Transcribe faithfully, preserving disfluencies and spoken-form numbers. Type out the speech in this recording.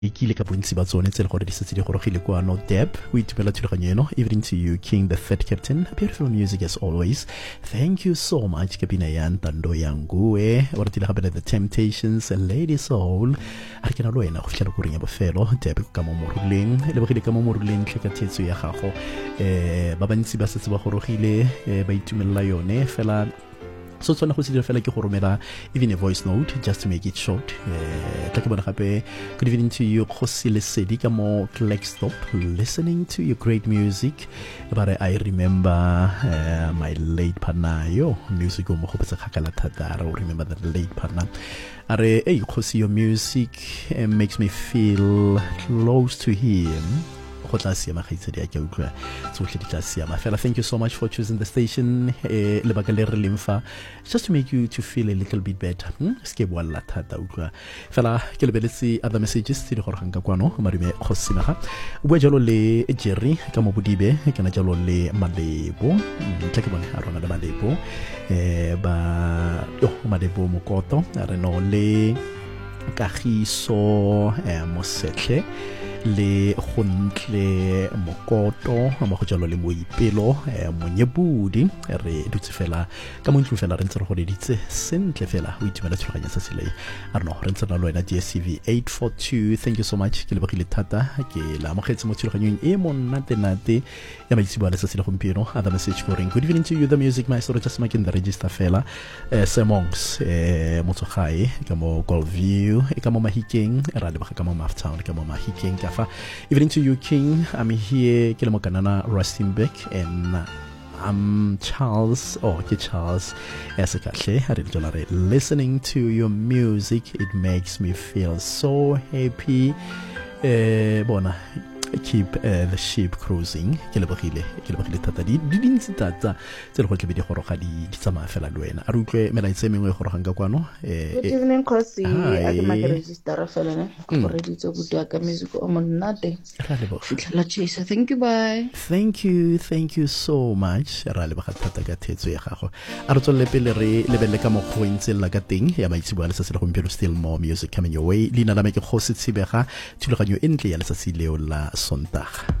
ikile ka bontsi ba tsone tse le gore di setse di gorogile kwa no Deb o itumela thulaganyo eno. Evening to you, King the Third Captain. Beautiful music as always. Thank you so much Kabina yan Tando Yangue o re tile gape The Temptations, Lady Soul a re ke na le wena go fitlhela ko reng ya bofelo. Deb ka mo moruleng le bogile ka mo moruleng tle ka thetso ya gago eh ba bantsi ba setse ba gorogile ba itumelela yone fela so tsona go se dira fela ke go romela even a voice note just to make it short. eh tla ke bona gape good evening to you Khosi Lesedi ka mo Flagstop, listening to your great music. But I remember uh, my late partner yo music o mo go betsa khakala thata. I remember that late partner are hey Khosi, your music uh, makes me feel close to him. Thank you so much for choosing the station just to make you to feel a little bit better. Fela ke lebeletse other messages tse di goroganga kwano marime Khosinaga bua jalo le Jerry ka mo Bodibe kana jalo le Malebo tle ke bona ha rona le Malebo eh ba yo Malebo Mokoto re no le Kagiso eh Mosetle le Gontle Mokoto mo go jalo le Moipelo Monyebudi re dutse fela ka mo ntlo fela re ntse re go deditse sentle fela o itumela tshoganya sa sele a re no re ntse na lo ena D S C V eight four two. Thank you so much ke le bogile thata ke la mogetse mo tshoganyong e monate nate ya maitsibwa le sa sele gompieno. Other message for good evening to you, the music maestro just making the register fela eh Semongs eh Motsogae ka mo Goldview e ka mo Mahikeng ra le ba ka mo Maftown ka mo Mahikeng. Evening to you, King. I'm here, Kilomokanana Rustenbeck, and I'm Charles, oh, okay, Charles Esekashe, listening to your music. It makes me feel so happy. Eh, bona. Keep uh, the ship cruising. Kelebogile kelebogile tata di di dintsi tata tse go tlebe di goroga di di tsama fela le wena a re utlwe melaitse mengwe go roganga kwano. eh Good evening Khosi, a ke ma register fela ne go re ditse go tia ka music o monnate ra le bo fitlhela chase. Thank you, bye. Thank you, thank you so much. Ra le ba thata ka thetso ya gago a re tswelle pele re lebelle ka mo go ntse la ka teng ya maitsibwa le sa se le gompieno. Still more music coming your way. Lina la me ke Khosi Tshibega thulaganyo entle ya letsatsi leo la Sontaga.